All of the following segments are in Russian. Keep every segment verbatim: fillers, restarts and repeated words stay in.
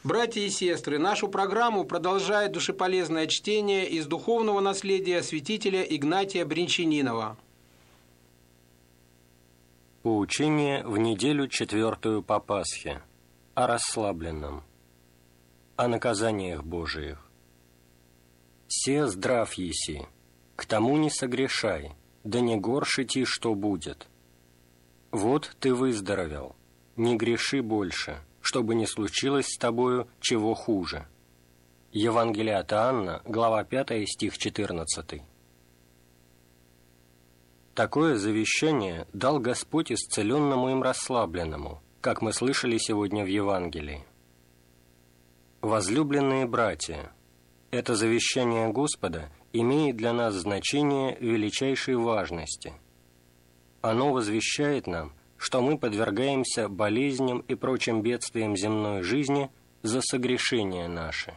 Братья и сестры, нашу программу продолжает душеполезное чтение из духовного наследия святителя Игнатия Бринчанинова. Поучение в неделю четвертую по Пасхе. О расслабленном. О наказаниях Божиих. «Се здрав еси, к тому не согрешай, да не горше ти, что будет. Вот ты выздоровел, не греши больше, чтобы не случилось с тобою чего хуже». Евангелие от Иоанна, глава пятая, стих четырнадцатый. Такое завещание дал Господь исцеленному им расслабленному, как мы слышали сегодня в Евангелии. Возлюбленные братья, это завещание Господа имеет для нас значение величайшей важности. Оно возвещает нам, что мы подвергаемся болезням и прочим бедствиям земной жизни за согрешения наши.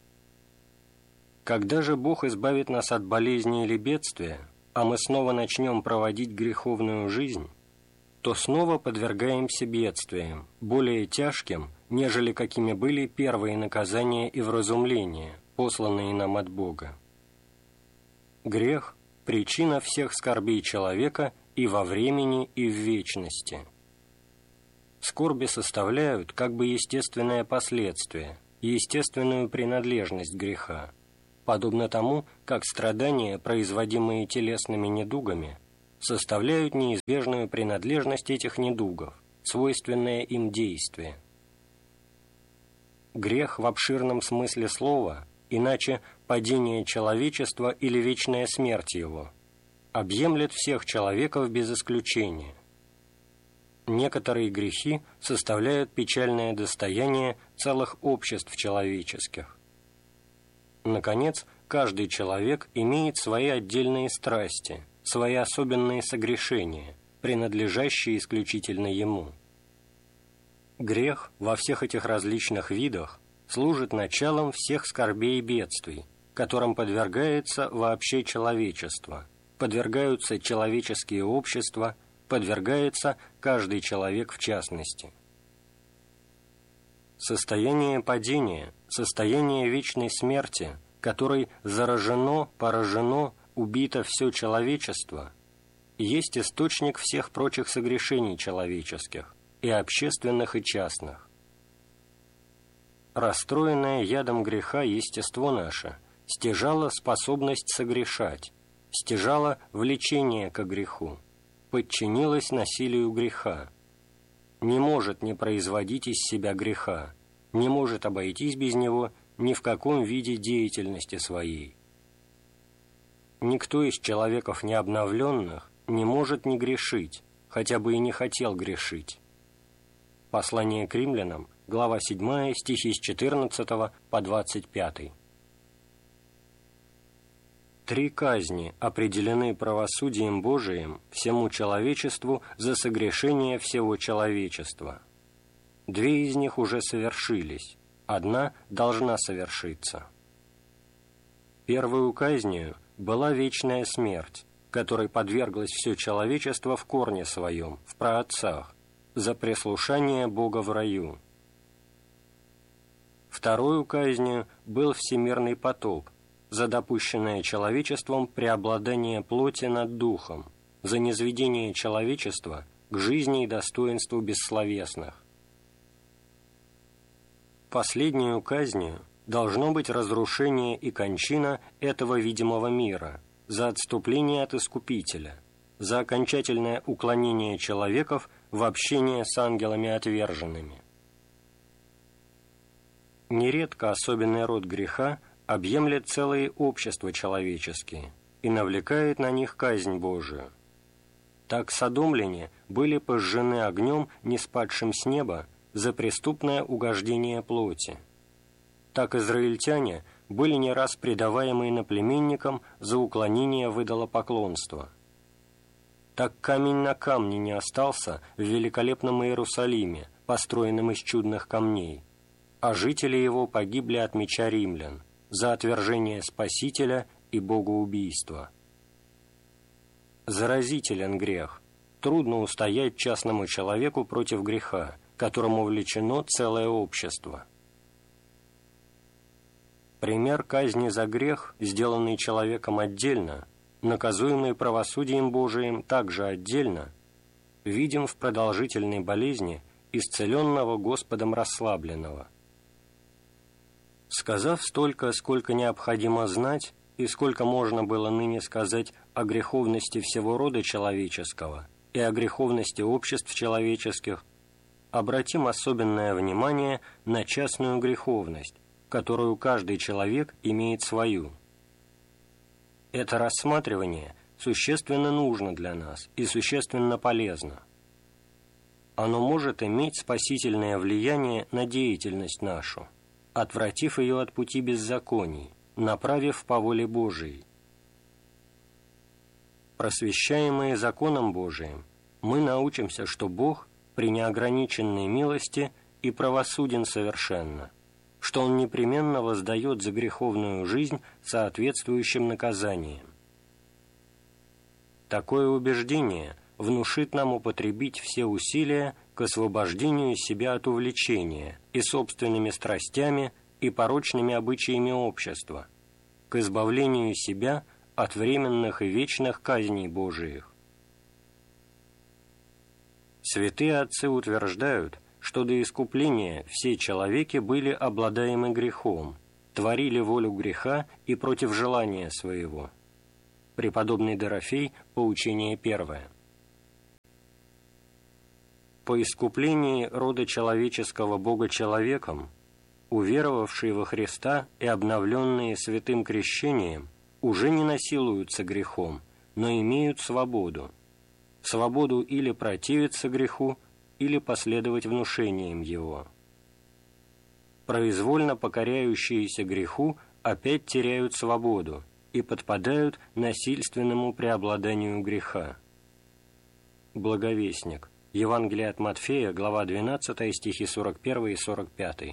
Когда же Бог избавит нас от болезни или бедствия, а мы снова начнем проводить греховную жизнь, то снова подвергаемся бедствиям, более тяжким, нежели какими были первые наказания и вразумления, посланные нам от Бога. Грех – причина всех скорбей человека и во времени, и в вечности. Скорби составляют как бы естественное последствие, естественную принадлежность греха, подобно тому, как страдания, производимые телесными недугами, составляют неизбежную принадлежность этих недугов, свойственное им действие. Грех в обширном смысле слова, иначе падение человечества или вечная смерть его, объемлет всех человеков без исключения. Некоторые грехи составляют печальное достояние целых обществ человеческих. Наконец, каждый человек имеет свои отдельные страсти, свои особенные согрешения, принадлежащие исключительно ему. Грех во всех этих различных видах служит началом всех скорбей и бедствий, которым подвергается вообще человечество, подвергаются человеческие общества, подвергается каждый человек в частности. Состояние падения, состояние вечной смерти, которой заражено, поражено, убито все человечество, есть источник всех прочих согрешений человеческих, и общественных, и частных. Расстроенное ядом греха естество наше стяжало способность согрешать, стяжало влечение ко греху, подчинилось насилию греха, не может не производить из себя греха, не может обойтись без него ни в каком виде деятельности своей. Никто из человеков необновленных не может не грешить, хотя бы и не хотел грешить. Послание к римлянам, глава седьмая, стихи с четырнадцатого по двадцать пятый. Три казни определены правосудием Божиим всему человечеству за согрешение всего человечества. Две из них уже совершились, одна должна совершиться. Первую казнью была вечная смерть, которой подверглось все человечество в корне своем, в праотцах, за прислушание Бога в раю. Вторую казнью был всемирный потоп, за допущенное человечеством преобладание плоти над духом, за низведение человечества к жизни и достоинству бессловесных. Последнюю казнью должно быть разрушение и кончина этого видимого мира, за отступление от Искупителя, за окончательное уклонение человеков в общение с ангелами отверженными. Нередко особенный род греха объемлет целые общества человеческие и навлекает на них казнь Божию. Так содомляне были пожжены огнем, ниспадшим с неба, за преступное угождение плоти. Так израильтяне были не раз предаваемы иноплеменникам за уклонение в идолопоклонство. Так камень на камне не остался в великолепном Иерусалиме, построенном из чудных камней, а жители его погибли от меча римлян за отвержение Спасителя и богоубийство. Заразителен грех. Трудно устоять частному человеку против греха, которому влечено целое общество. Пример казни за грех, сделанный человеком отдельно, наказуемый правосудием Божиим также отдельно, видим в продолжительной болезни исцеленного Господом расслабленного. Сказав столько, сколько необходимо знать, и сколько можно было ныне сказать о греховности всего рода человеческого и о греховности обществ человеческих, обратим особенное внимание на частную греховность, которую каждый человек имеет свою. Это рассматривание существенно нужно для нас и существенно полезно. Оно может иметь спасительное влияние на деятельность нашу, отвратив ее от пути беззаконий, направив по воле Божией. Просвещаемые законом Божиим, мы научимся, что Бог при неограниченной милости и правосуден совершенно, что Он непременно воздает за греховную жизнь соответствующим наказанием. Такое убеждение внушит нам употребить все усилия к освобождению себя от увлечения и собственными страстями и порочными обычаями общества, к избавлению себя от временных и вечных казней Божиих. Святые отцы утверждают, что до искупления все человеки были обладаемы грехом, творили волю греха и против желания своего. Преподобный Дорофей, поучение первое. По искуплении рода человеческого Бога-человеком, уверовавшие во Христа и обновленные святым крещением уже не насилуются грехом, но имеют свободу. Свободу или противиться греху, или последовать внушениям его. Произвольно покоряющиеся греху опять теряют свободу и подпадают насильственному преобладанию греха. Благовестник. Евангелие от Матфея, глава двенадцатая, стихи сорок первый и сорок пятый.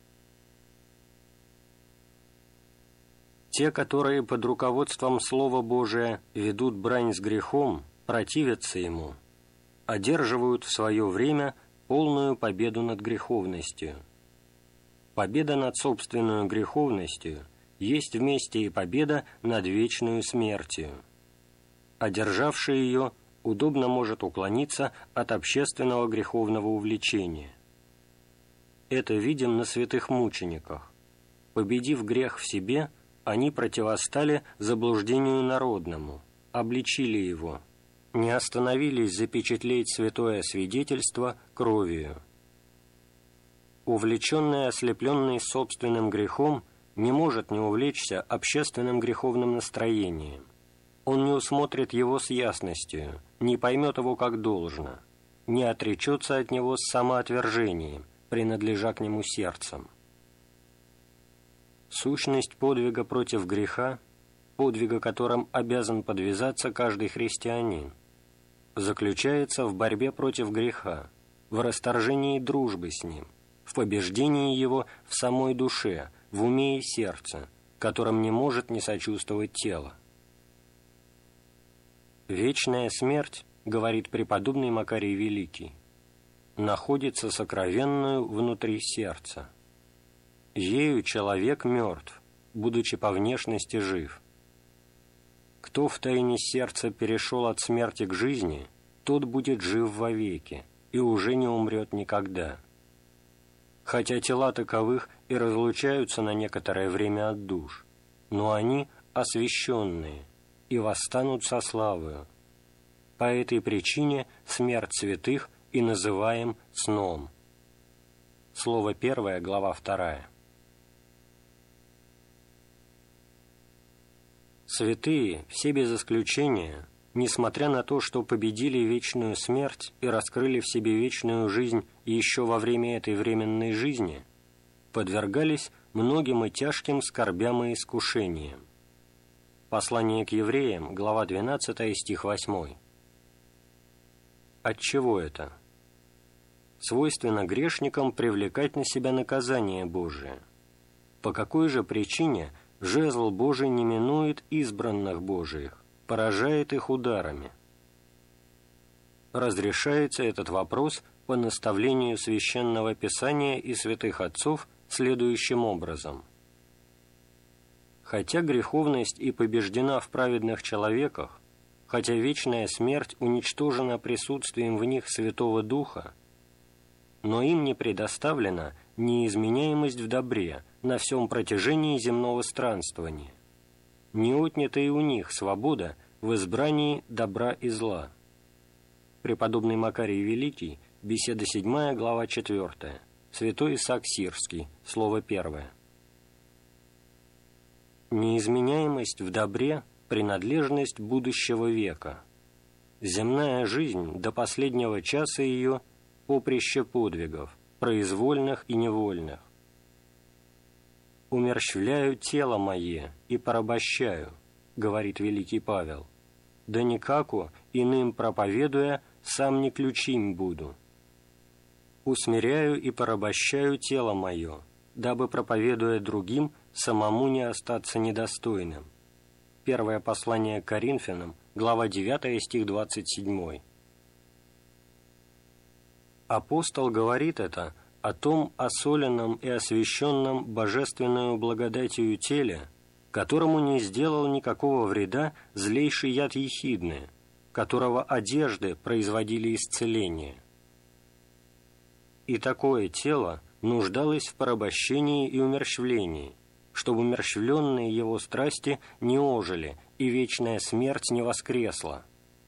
Те, которые под руководством Слова Божия ведут брань с грехом, противятся ему, одерживают в свое время полную победу над греховностью. Победа над собственной греховностью есть вместе и победа над вечную смертью. Одержавший ее удобно может уклониться от общественного греховного увлечения. Это видим на святых мучениках. Победив грех в себе, они противостали заблуждению народному, обличили его, не остановились запечатлеть святое свидетельство кровью. Увлеченный, ослепленный собственным грехом, не может не увлечься общественным греховным настроением. Он не усмотрит его с ясностью, не поймет его как должно, не отречется от него с самоотвержением, принадлежа к нему сердцем. Сущность подвига против греха, подвига, которым обязан подвязаться каждый христианин, заключается в борьбе против греха, в расторжении дружбы с ним, в побеждении его в самой душе, в уме и сердце, которым не может не сочувствовать тело. «Вечная смерть, — говорит преподобный Макарий Великий, — находится сокровенную внутри сердца. Ею человек мертв, будучи по внешности жив. Кто в тайне сердца перешел от смерти к жизни, тот будет жив вовеки и уже не умрет никогда. Хотя тела таковых и разлучаются на некоторое время от душ, но они освященные и восстанут со славою. По этой причине смерть святых и называем сном». Слово первое, глава вторая. Святые, все без исключения, несмотря на то, что победили вечную смерть и раскрыли в себе вечную жизнь еще во время этой временной жизни, подвергались многим и тяжким скорбям и искушениям. Послание к евреям, глава двенадцатая, стих восьмой. Отчего это? Свойственно грешникам привлекать на себя наказание Божие. По какой же причине жезл Божий не минует избранных Божиих, поражает их ударами? Разрешается этот вопрос по наставлению Священного Писания и святых отцов следующим образом. Хотя греховность и побеждена в праведных человеках, хотя вечная смерть уничтожена присутствием в них Святого Духа, но им не предоставлена неизменяемость в добре на всем протяжении земного странствования, не отнята и у них свобода в избрании добра и зла. Преподобный Макарий Великий, беседа седьмая, глава четвертая, святой Исаак Сирский, слово первое. Неизменяемость в добре – принадлежность будущего века. Земная жизнь до последнего часа ее – поприще подвигов, произвольных и невольных. «Умерщвляю тело мое и порабощаю», — говорит великий Павел, «да никаку, иным проповедуя, сам не ключим буду. Усмиряю и порабощаю тело мое, дабы, проповедуя другим, самому не остаться недостойным». Первое послание к Коринфянам, глава девятая, стих двадцать семь. Апостол говорит это о том осоленном и освященном божественную благодатью теле, которому не сделал никакого вреда злейший яд ехидны, которого одежды производили исцеление. И такое тело нуждалось в порабощении и умерщвлении, чтобы умерщвленные его страсти не ожили и вечная смерть не воскресла.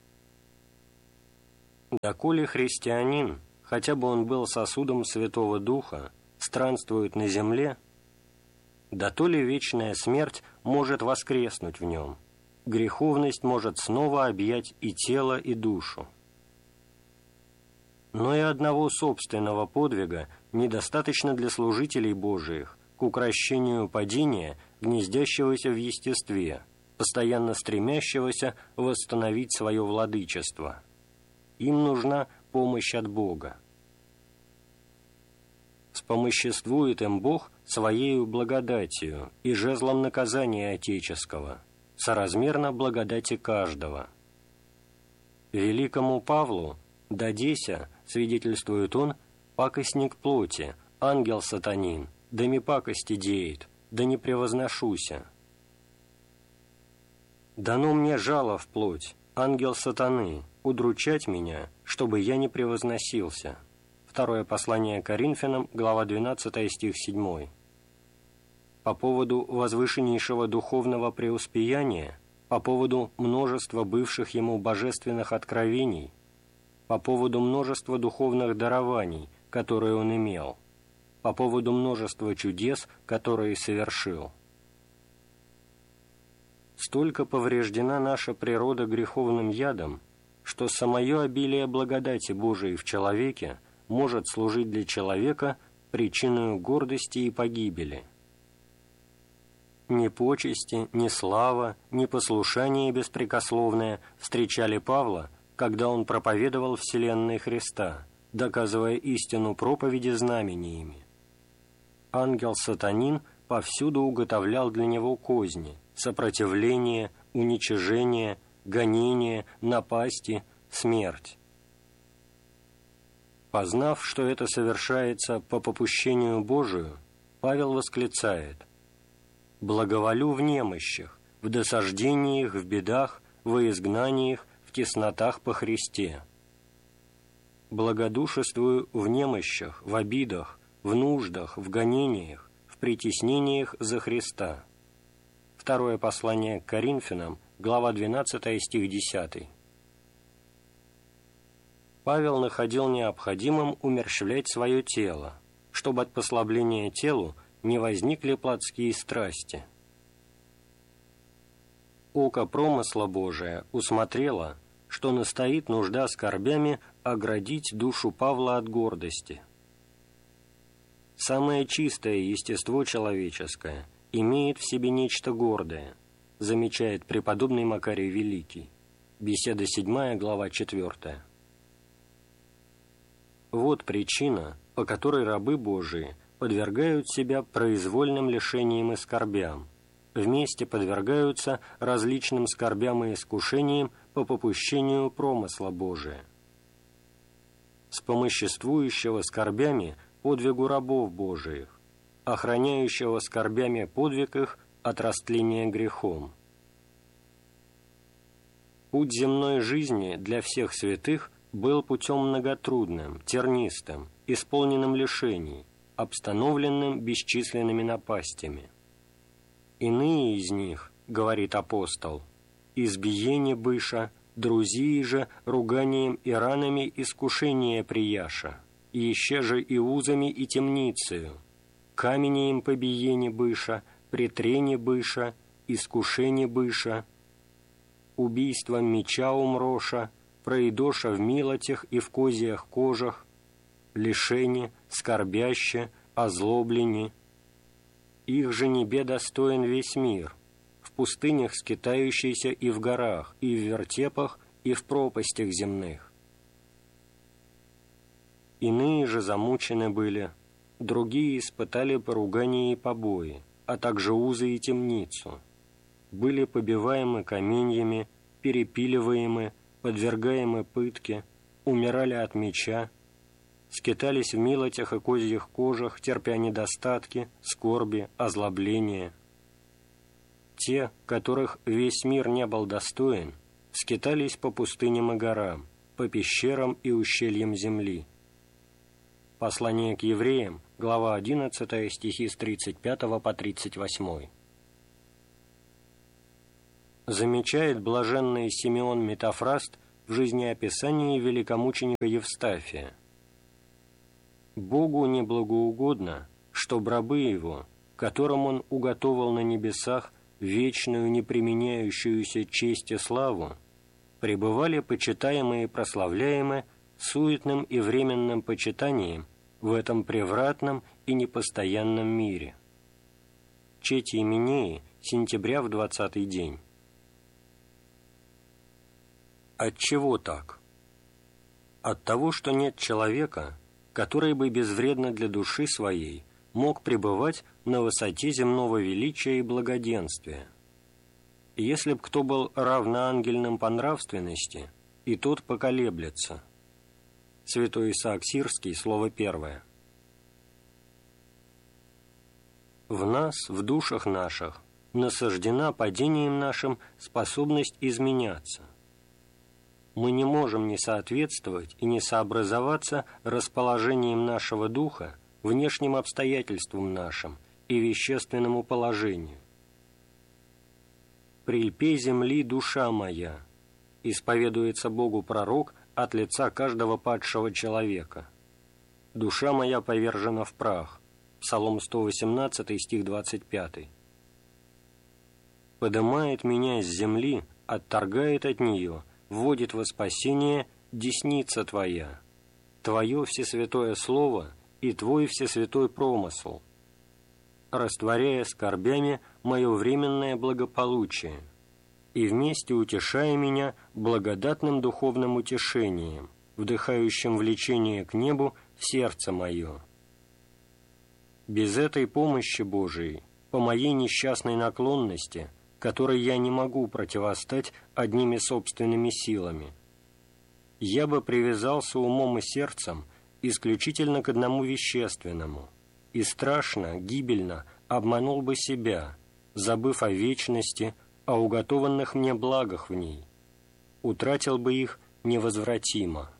Доколе христианин, хотя бы он был сосудом Святого Духа, странствует на земле, да то ли вечная смерть может воскреснуть в нем, греховность может снова объять и тело, и душу. Но и одного собственного подвига недостаточно для служителей Божиих к укрощению падения, гнездящегося в естестве, постоянно стремящегося восстановить свое владычество. Им нужна помощь от Бога. Спомоществует им Бог Своею благодатью и жезлом наказания отеческого, соразмерно благодати каждого. Великому Павлу, дадеся, свидетельствует он, пакостник плоти, ангел сатанин, да ми пакости деет, да не превозношуся. Дано мне жало в плоть, ангел сатаны, удручать меня, чтобы я не превозносился. Второе послание к Коринфянам, глава двенадцатая, стих седьмой. По поводу возвышеннейшего духовного преуспеяния, по поводу множества бывших ему божественных откровений, по поводу множества духовных дарований, которые он имел, по поводу множества чудес, которые совершил. Столько повреждена наша природа греховным ядом, что самое обилие благодати Божией в человеке может служить для человека причиной гордости и погибели. Ни почести, ни слава, ни послушание беспрекословное встречали Павла, когда он проповедовал вселенной Христа, доказывая истину проповеди знамениями. Ангел-сатанин повсюду уготовлял для него козни, сопротивление, уничижение, гонение, напасти, смерть. Познав, что это совершается по попущению Божию, Павел восклицает: «Благоволю в немощах, в досаждениях, в бедах, во изгнаниях, в теснотах по Христе. Благодушествую в немощах, в обидах, в нуждах, в гонениях, в притеснениях за Христа». Второе послание к Коринфянам, глава двенадцатая, стих десятый. Павел находил необходимым умерщвлять свое тело, чтобы от послабления телу не возникли плотские страсти. Око промысла Божия усмотрело, что настоит нужда скорбями оградить душу Павла от гордости. Самое чистое естество человеческое имеет в себе нечто гордое, замечает преподобный Макарий Великий. Беседа седьмая, глава четвертая. Вот причина, по которой рабы Божии подвергают себя произвольным лишениям и скорбям, вместе подвергаются различным скорбям и искушениям по попущению промысла Божия. Спомоществующего скорбями подвигу рабов Божиих, охраняющего скорбями подвиг их от растления грехом. Путь земной жизни для всех святых был путем многотрудным, тернистым, исполненным лишений, обстановленным бесчисленными напастями. Иные из них, говорит апостол, избиение быша, друзии же руганием и ранами искушение прияша, и еще же и узами и темницею, каменеем побиение быша, претрение быша, искушение быша, убийством меча умроша, проедоша в милотях и в козьях кожах, лишение, скорбяще, озлобление. Их же небе достоин весь мир, в пустынях скитающийся и в горах, и в вертепах, и в пропастях земных. Иные же замучены были, другие испытали поругание и побои, а также узы и темницу, были побиваемы каменьями, перепиливаемы, подвергаемы пытке, умирали от меча, скитались в милотях и козьих кожах, терпя недостатки, скорби, озлобления. Те, которых весь мир не был достоин, скитались по пустыням и горам, по пещерам и ущельям земли. Послание к евреям, глава одиннадцатая, стихи с тридцать пятого по тридцать восьмой. Замечает блаженный Симеон Метафраст в жизнеописании великомученика Евстафия. «Богу неблагоугодно, чтоб рабы Его, которым Он уготовал на небесах вечную неприменяющуюся честь и славу, пребывали почитаемые и прославляемые суетным и временным почитанием в этом превратном и непостоянном мире». Чети Именеи, сентября в двадцатый день. Отчего так? От того, что нет человека, который бы безвредно для души своей мог пребывать на высоте земного величия и благоденствия. Если б кто был равноангельным по нравственности, и тот поколеблется. Святой Исаак Сирский, слово первое. В нас, в душах наших, насаждена падением нашим способность изменяться. Мы не можем не соответствовать и не сообразоваться расположением нашего духа внешним обстоятельствам нашим и вещественному положению. «Прильпе земли душа моя», исповедуется Богу пророк от лица каждого падшего человека. «Душа моя повержена в прах», Псалом сто восемнадцатый, стих двадцать пятый. «Подымает меня с земли, отторгает от нее, вводит во спасение десница Твоя, Твое всесвятое слово и Твой всесвятой промысл, растворяя скорбями мое временное благополучие и вместе утешая меня благодатным духовным утешением, вдыхающим влечение к небу в сердце мое. Без этой помощи Божией, по моей несчастной наклонности, которой я не могу противостать одними собственными силами, я бы привязался умом и сердцем исключительно к одному вещественному и страшно, гибельно обманул бы себя, забыв о вечности, о уготованных мне благах в ней, утратил бы их невозвратимо.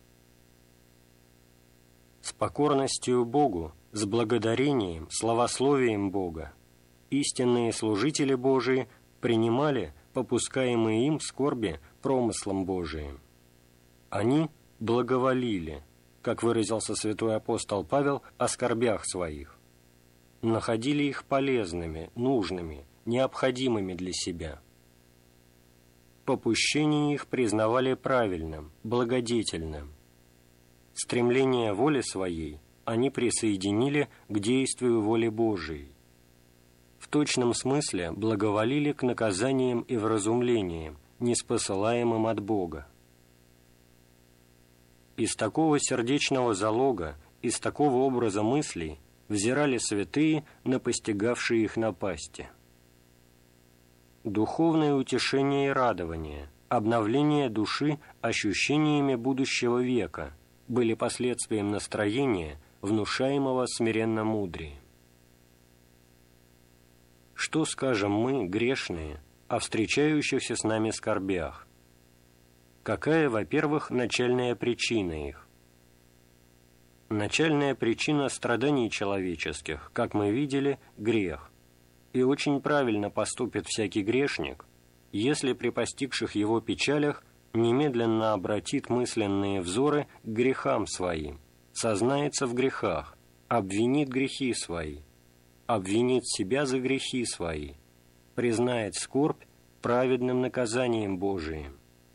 С покорностью Богу, с благодарением, славословием Бога, истинные служители Божии принимали попускаемые им скорби промыслом Божиим. Они благоволили, как выразился святой апостол Павел о скорбях своих, находили их полезными, нужными, необходимыми для себя. Попущение их признавали правильным, благодетельным. Стремление воли своей они присоединили к действию воли Божией. В точном смысле благоволили к наказаниям и вразумлениям, ниспосылаемым от Бога. Из такого сердечного залога, из такого образа мыслей взирали святые на постигавшие их напасти. Духовное утешение и радование, обновление души ощущениями будущего века были последствием настроения, внушаемого смиренно-мудрием. что скажем мы, грешные, о встречающихся с нами скорбях? Какая, во-первых, начальная причина их? Начальная причина страданий человеческих, как мы видели, грех. И очень правильно поступит всякий грешник, если при постигших его печалях немедленно обратит мысленные взоры к грехам своим, сознается в грехах, обвинит грехи свои, обвинит себя за грехи свои, признает скорбь праведным наказанием Божиим.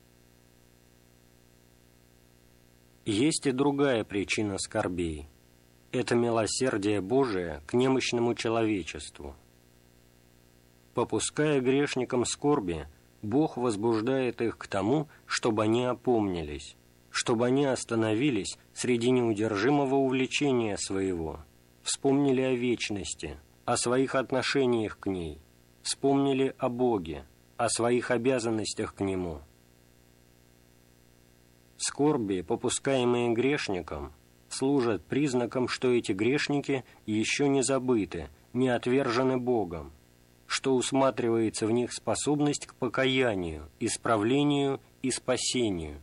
Есть и другая причина скорбей. Это милосердие Божие к немощному человечеству. Попуская грешникам скорби, Бог возбуждает их к тому, чтобы они опомнились, чтобы они остановились среди неудержимого увлечения своего, вспомнили о вечности, о своих отношениях к ней, вспомнили о Боге, о своих обязанностях к Нему. Скорби, попускаемые грешникам, служат признаком, что эти грешники еще не забыты, не отвержены Богом, что усматривается в них способность к покаянию, исправлению и спасению.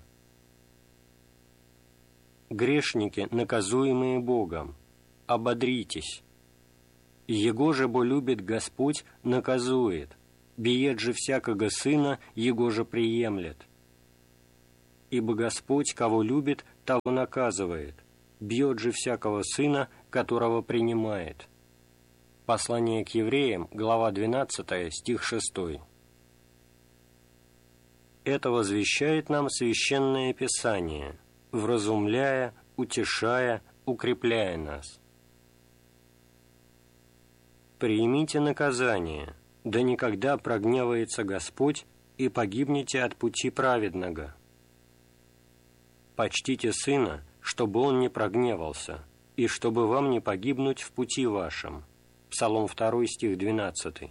Грешники, наказуемые Богом, ободритесь. Его же бо любит Господь, наказует, биет же всякого сына, его же приемлет. Ибо Господь, кого любит, того наказывает, бьет же всякого сына, которого принимает». Послание к евреям, глава двенадцатая, стих шестой. Это возвещает нам Священное Писание, вразумляя, утешая, укрепляя нас. «Примите наказание, да никогда прогневается Господь, и погибнете от пути праведного. Почтите Сына, чтобы Он не прогневался, и чтобы вам не погибнуть в пути вашем». Псалом второй, стих двенадцатый.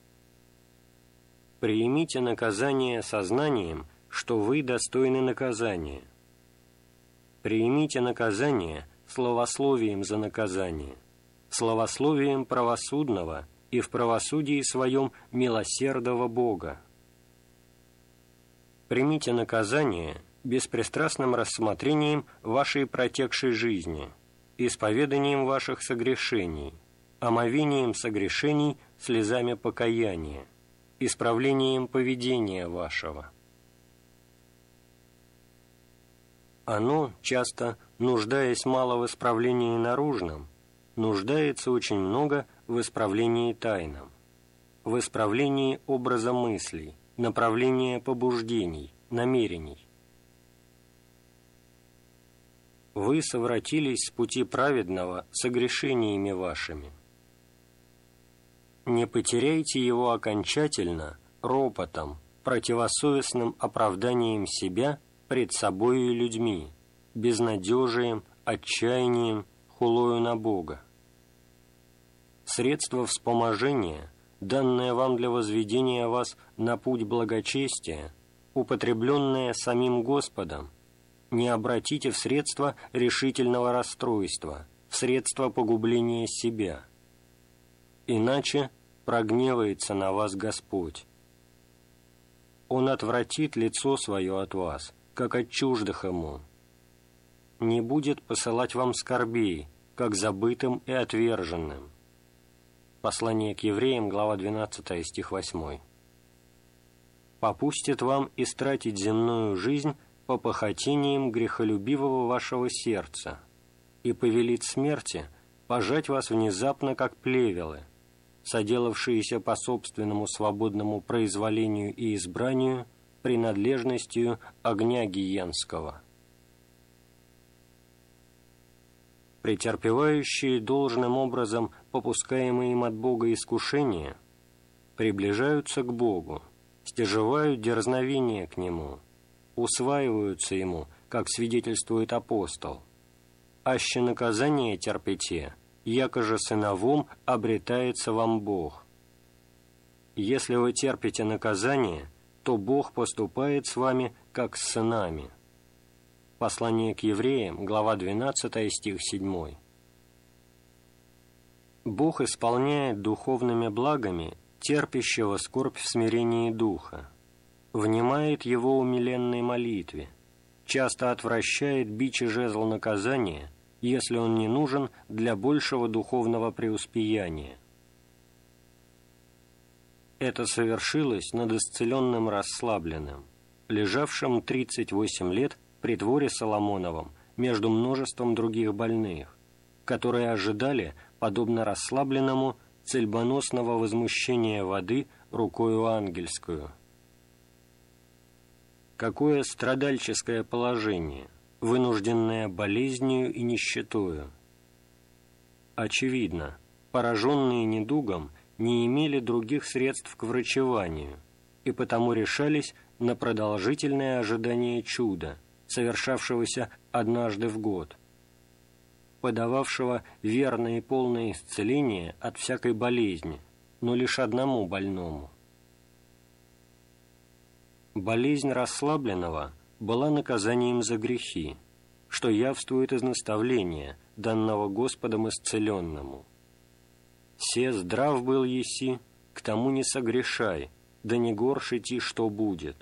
«Приимите наказание сознанием, что вы достойны наказания. Приимите наказание словословием за наказание, словословием правосудного и в правосудии своем милосердного Бога. Примите наказание беспристрастным рассмотрением вашей протекшей жизни, исповеданием ваших согрешений, омовением согрешений слезами покаяния, исправлением поведения вашего». Оно, часто, нуждаясь мало в исправлении наружном, нуждается очень много в исправлении тайном, в исправлении образа мыслей, направления побуждений, намерений. Вы совратились с пути праведного согрешениями вашими. Не потеряйте его окончательно ропотом, противосовестным оправданием себя пред собою и людьми, безнадежием, отчаянием, хулою на Бога. Средство вспоможения, данное вам для возведения вас на путь благочестия, употребленное самим Господом, не обратите в средство решительного расстройства, в средство погубления себя. Иначе прогневается на вас Господь. Он отвратит лицо свое от вас, как от чуждых Ему. Не будет посылать вам скорбей, как забытым и отверженным. Послание к евреям, глава двенадцатая, стих восьмой. Попустит вам истратить земную жизнь по похотениям грехолюбивого вашего сердца и повелит смерти пожать вас внезапно, как плевелы, соделавшиеся по собственному свободному произволению и избранию принадлежностью огня гиенского. Претерпевающие должным образом попускаемые им от Бога искушения приближаются к Богу, стяжевают дерзновение к Нему, усваиваются Ему, как свидетельствует апостол. «Аще наказание терпите, яко же сыновом обретается вам Бог». Если вы терпите наказание, то Бог поступает с вами, как с сынами. Послание к евреям, глава двенадцатая, стих седьмой. Бог исполняет духовными благами терпящего скорбь в смирении духа, внимает его умиленной молитве, часто отвращает бич и жезл наказания, если он не нужен для большего духовного преуспеяния. Это совершилось над исцеленным расслабленным, лежавшим тридцать восемь лет при дворе Соломоновом между множеством других больных, которые ожидали, подобно расслабленному, цельбоносного возмущения воды рукою ангельскую. Какое страдальческое положение, вынужденное болезнью и нищетою! Очевидно, пораженные недугом не имели других средств к врачеванию и потому решались на продолжительное ожидание чуда, совершавшегося однажды в год, подававшего верное и полное исцеление от всякой болезни, но лишь одному больному. Болезнь расслабленного была наказанием за грехи, что явствует из наставления, данного Господом исцеленному. «Се здрав был еси, к тому не согрешай, да не горше ти, что будет».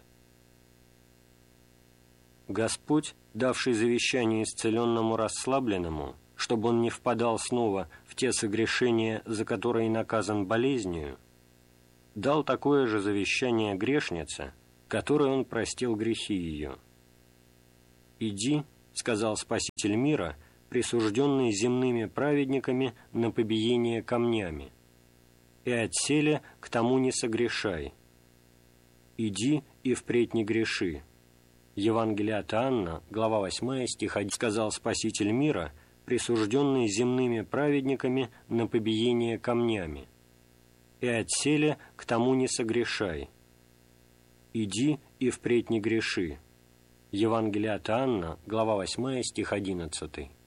Господь, давший завещание исцеленному расслабленному, чтобы он не впадал снова в те согрешения, за которые наказан болезнью, дал такое же завещание грешнице, которой он простил грехи ее. «Иди, — сказал Спаситель мира, присужденный земными праведниками на побиение камнями, и отселе к тому не согрешай. Иди и впредь не греши». Евангелие от Иоанна, глава восьмая, стих один, сказал Спаситель мира, присужденный земными праведниками на побиение камнями, и отселе к тому не согрешай. Иди и впредь не греши. Евангелие от Иоанна, глава восьмая, стих одиннадцатый.